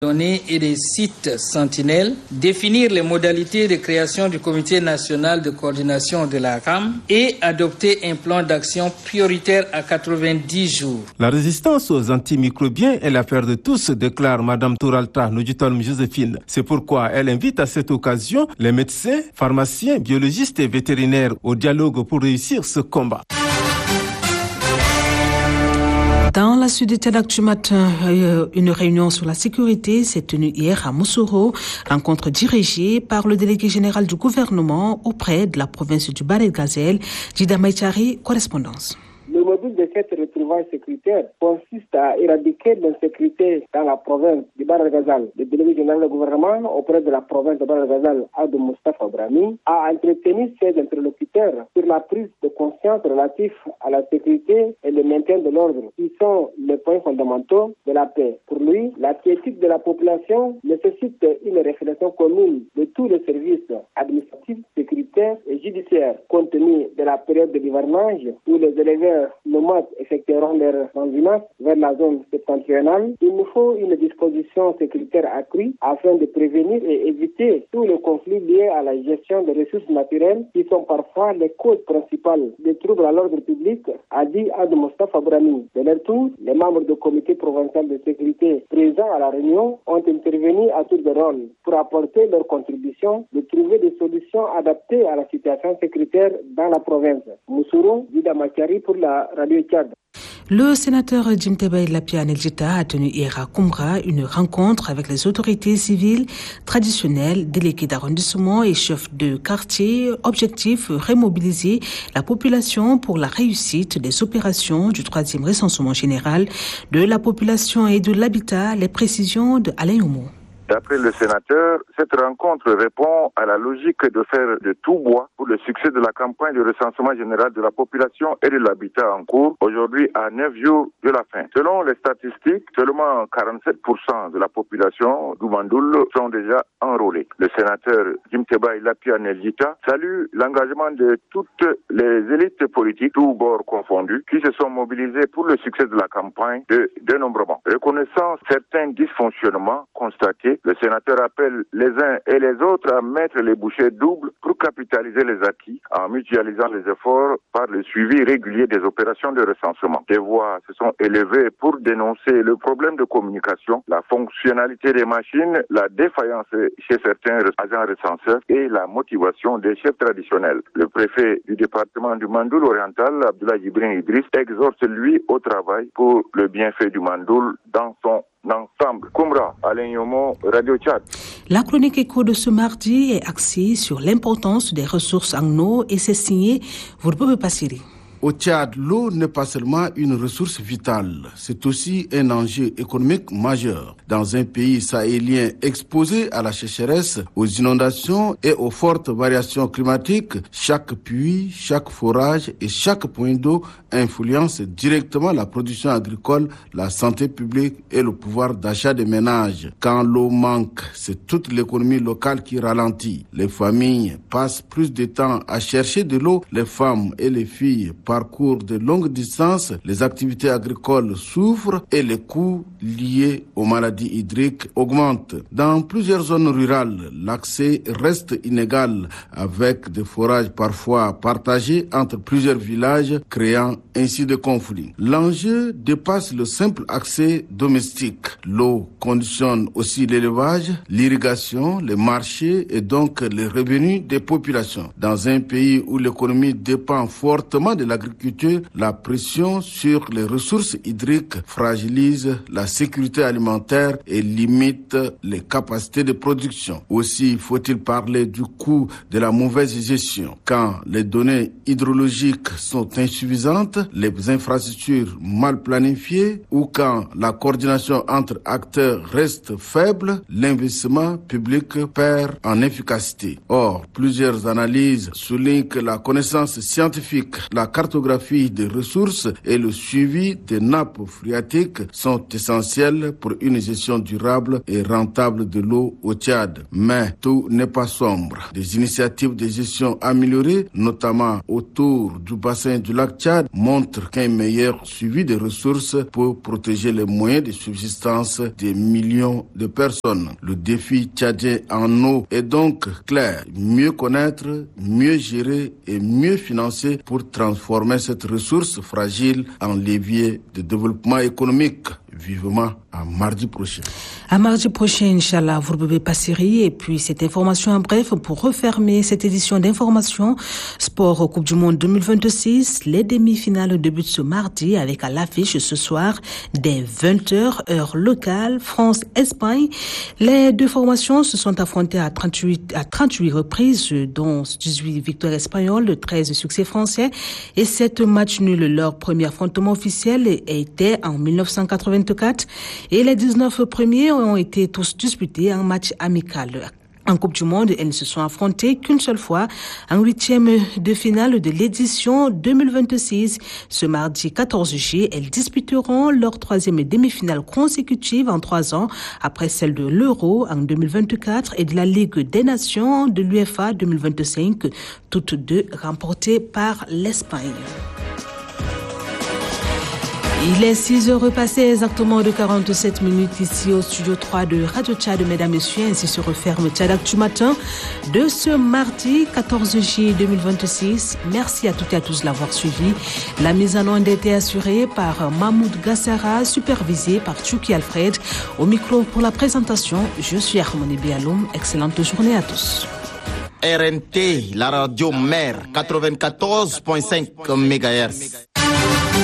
données et des sites sentinelles, définir les modalités de création du Comité national de coordination de la RAM et adopter un plan d'action prioritaire à 90 jours. La résistance aux antimicrobiens est l'affaire de tous, déclare Mme Touralta Nujitolm Joséphine. C'est pourquoi elle invite à cette occasion les médecins, pharmaciens, biologistes et vétérinaires au dialogue pour réussir ce combat. Dans la suite des d'actu matin, une réunion sur la sécurité s'est tenue hier à Moussoro, rencontre dirigée par le délégué général du gouvernement auprès de la province du Bas-Gazelle, Dida Maïchari, correspondance. Le module de cette retrouvaille sécuritaire consiste à éradiquer l'insécurité dans la province du Bas-Gazelle. Le délégué général du gouvernement auprès de la province du Bas-Gazelle, Adou Moustapha Brahmi, a entretenu ses interlocuteurs sur la prise de conscience relative à la sécurité et le maintien de l'ordre, qui sont les points fondamentaux de la paix. Pour lui, la quiétude de la population nécessite une réflexion commune de tous les services administratifs, sécuritaires et judiciaires, compte tenu de la période de l'hivernage où les éleveurs nomades effectueront leur transhumance vers la zone septentrionale. Il nous faut une disposition sécuritaire accrue afin de prévenir et éviter tous les conflits liés à la gestion des ressources naturelles qui sont parfois les causes principales des troubles à l'ordre public, a dit Adou Moustapha Brahmi. De leur tour, les membres du comité provincial de sécurité présents à la réunion ont intervenu à tour de rôle pour apporter leur contribution de trouver des solutions adaptées à la situation sécuritaire dans la province. Moussoro, Dida Maïchari pour la Radio Tchad. Le sénateur Djimteba Lapia Neljita a tenu hier à Koumra une rencontre avec les autorités civiles traditionnelles, délégués d'arrondissement et chefs de quartier. Objectif, remobiliser la population pour la réussite des opérations du 3e recensement général de la population et de l'habitat. Les précisions de Alain Oumou. D'après le sénateur, cette rencontre répond à la logique de faire de tout bois pour le succès de la campagne de recensement général de la population et de l'habitat en cours, aujourd'hui à 9 jours de la fin. Selon les statistiques, seulement 47% de la population du Mandoul sont déjà enrôlés. Le sénateur Djimteba Lapia Neljita salue l'engagement de toutes les élites politiques, tous bords confondus, qui se sont mobilisés pour le succès de la campagne de dénombrement. Reconnaissant certains dysfonctionnements constatés, le sénateur appelle les uns et les autres à mettre les bouchées doubles pour capitaliser les acquis en mutualisant les efforts par le suivi régulier des opérations de recensement. Des voix se sont élevées pour dénoncer le problème de communication, la fonctionnalité des machines, la défaillance chez certains agents recenseurs et la motivation des chefs traditionnels. Le préfet du département du Mandoul oriental, Abdoulaye Ibrin Idriss, exhorte lui au travail pour le bienfait du Mandoul dans son ensemble. Koumra, Alain Yomo, Radio Tchad. La chronique éco de ce mardi est axée sur l'importance des ressources en eau et c'est signé Vourbe Passiri. Au Tchad, l'eau n'est pas seulement une ressource vitale, c'est aussi un enjeu économique majeur. Dans un pays sahélien exposé à la sécheresse, aux inondations et aux fortes variations climatiques, chaque puits, chaque forage et chaque point d'eau influence directement la production agricole, la santé publique et le pouvoir d'achat des ménages. Quand l'eau manque, c'est toute l'économie locale qui ralentit. Les familles passent plus de temps à chercher de l'eau, les femmes et les filles parcourent de longues distances, les activités agricoles souffrent et les coûts liés aux maladies hydriques augmentent. Dans plusieurs zones rurales, l'accès reste inégal avec des forages parfois partagés entre plusieurs villages, créant ainsi des conflits. L'enjeu dépasse le simple accès domestique. L'eau conditionne aussi l'élevage, l'irrigation, les marchés et donc les revenus des populations. Dans un pays où l'économie dépend fortement de l'agriculture, la pression sur les ressources hydriques fragilise la sécurité alimentaire et limite les capacités de production. Aussi faut-il parler du coût de la mauvaise gestion. Quand les données hydrologiques sont insuffisantes, les infrastructures mal planifiées ou quand la coordination entre acteurs reste faible, l'investissement public perd en efficacité. Or, plusieurs analyses soulignent que la connaissance scientifique, la cartographie des ressources et le suivi des nappes phréatiques sont essentiels pour une gestion durable et rentable de l'eau au Tchad. Mais tout n'est pas sombre. Des initiatives de gestion améliorées, notamment autour du bassin du lac Tchad, montrent qu'un meilleur suivi des ressources peut protéger les moyens de subsistance des millions de personnes. Le défi tchadien en eau est donc clair. Mieux connaître, mieux gérer et mieux financer pour transformer cette ressource fragile en levier de développement économique. Vivement à mardi prochain. À mardi prochain, Inch'Allah, vous ne pouvez pas série. Et puis, cette information en bref pour refermer cette édition d'information. Sport Coupe du Monde 2026. Les demi-finales débutent ce mardi avec à l'affiche ce soir dès 20h, heure locale, France-Espagne. Les deux formations se sont affrontées à 38 reprises, dont 18 victoires espagnoles, 13 succès français et 7 matchs nuls. Leur premier affrontement officiel était en 1984 et les 19 premiers ont été tous disputés en match amical. En Coupe du Monde, elles ne se sont affrontées qu'une seule fois en 8e de finale de l'édition 2026. Ce mardi 14 juillet, elles disputeront leur 3e demi-finale consécutive en 3 ans après celle de l'Euro en 2024 et de la Ligue des Nations de l'UEFA 2025, toutes deux remportées par l'Espagne. Il est 6h repassé exactement de 47 minutes ici au studio 3 de Radio Tchad, mesdames et messieurs. Ainsi se referme Tchad Actu Matin de ce mardi 14 juillet 2026. Merci à toutes et à tous de l'avoir suivi. La mise en onde a été assurée par Mahmoud Gassara, supervisée par Tchouki Alfred. Au micro pour la présentation, je suis Harmonie Bialoum. Excellente journée à tous. RNT, la radio mère, 94.5 MHz.